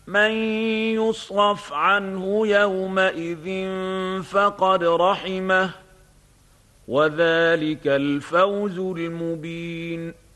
من يصرف عنه يومئذ فقد رحمه وذلك الفوز المبين.